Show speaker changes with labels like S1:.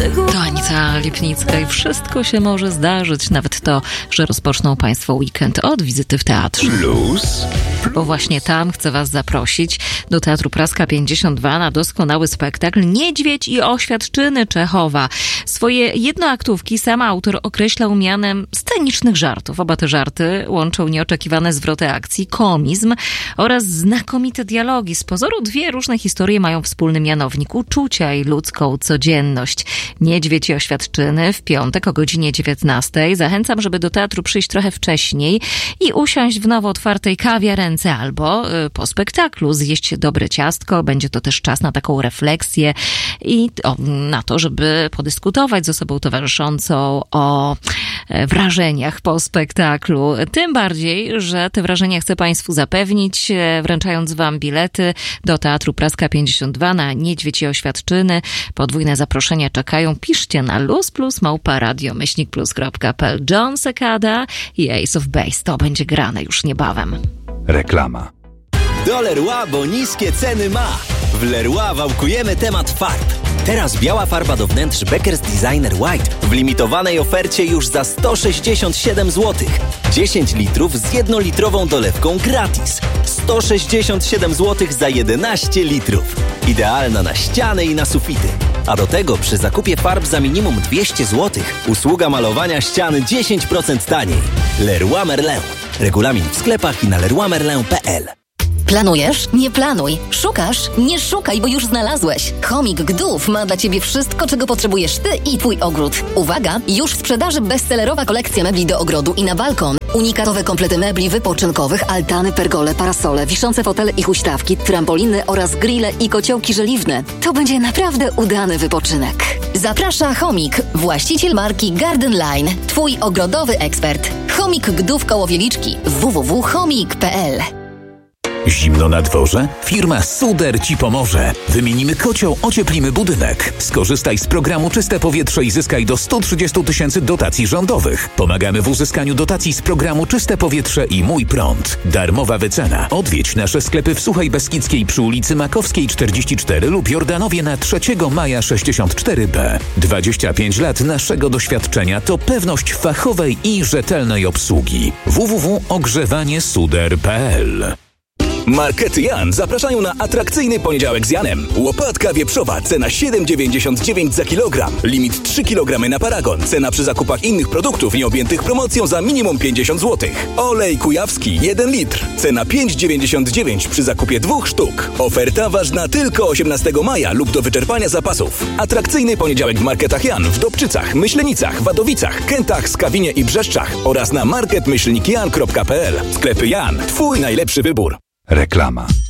S1: To Anita Lipnicka i wszystko się może zdarzyć, nawet to, że rozpoczną Państwo weekend od wizyty w teatrze.
S2: Plus.
S1: Bo właśnie tam chcę Was zaprosić do Teatru Praska 52 na doskonały spektakl Niedźwiedź i oświadczyny Czechowa. Swoje jednoaktówki sam autor określał mianem scenicznych żartów. Oba te żarty łączą nieoczekiwane zwroty akcji, komizm oraz znakomite dialogi. Z pozoru dwie różne historie mają wspólny mianownik: uczucia i ludzką codzienność. Niedźwiedź i oświadczyny w piątek o godzinie 19. Zachęcam, żeby do teatru przyjść trochę wcześniej i usiąść w nowo otwartej kawiarence albo po spektaklu zjeść dobre ciastko. Będzie to też czas na taką refleksję i na to, żeby podyskutować z osobą towarzyszącą o wrażeniach po spektaklu. Tym bardziej, że te wrażenia chcę Państwu zapewnić, wręczając Wam bilety do Teatru Praska 52 na Niedźwiedź i oświadczyny. Podwójne zaproszenia czekają. Piszcie na luzplus@radio-plus.pl. John Cicada i Ace of Base. To będzie grane już niebawem.
S2: Reklama.
S3: Do Leroy, bo niskie ceny ma. W Leroy wałkujemy temat farb. Teraz biała farba do wnętrz Beckers Designer White w limitowanej ofercie już za 167 zł. 10 litrów z 1-litrową dolewką gratis. 167 zł za 11 litrów. Idealna na ściany i na sufity. A do tego przy zakupie farb za minimum 200 zł usługa malowania ścian 10% taniej. Leroy Merlin. Regulamin w sklepach i na leroymerlin.pl.
S4: Planujesz? Nie planuj. Szukasz? Nie szukaj, bo już znalazłeś. Chomik Gdów ma dla Ciebie wszystko, czego potrzebujesz Ty i Twój ogród. Uwaga! Już w sprzedaży bestsellerowa kolekcja mebli do ogrodu i na balkon. Unikatowe komplety mebli wypoczynkowych, altany, pergole, parasole, wiszące fotele i huśtawki, trampoliny oraz grille i kociołki żeliwne. To będzie naprawdę udany wypoczynek. Zaprasza Chomik, właściciel marki Garden Line. Twój ogrodowy ekspert. Chomik Gdów koło Wieliczki. www.chomik.pl.
S5: Zimno na dworze? Firma Suder Ci pomoże. Wymienimy kocioł, ocieplimy budynek. Skorzystaj z programu Czyste Powietrze i zyskaj do 130 000 dotacji rządowych. Pomagamy w uzyskaniu dotacji z programu Czyste Powietrze i Mój Prąd. Darmowa wycena. Odwiedź nasze sklepy w Suchej Beskidzkiej przy ulicy Makowskiej 44 lub Jordanowie na 3 Maja 64B. 25 lat naszego doświadczenia to pewność fachowej i rzetelnej obsługi. www.ogrzewaniesuder.pl.
S6: Markety Jan zapraszają na atrakcyjny poniedziałek z Janem. Łopatka wieprzowa, cena 7,99 za kilogram. Limit 3 kg na paragon. Cena przy zakupach innych produktów nieobjętych promocją za minimum 50 zł. Olej kujawski 1 litr. Cena 5,99 przy zakupie 2 sztuk. Oferta ważna tylko 18 maja lub do wyczerpania zapasów. Atrakcyjny poniedziałek w Marketach Jan w Dobczycach, Myślenicach, Wadowicach, Kętach, Skawinie i Brzeszczach oraz na market-jan.pl. Sklepy Jan. Twój najlepszy wybór.
S2: Reklama.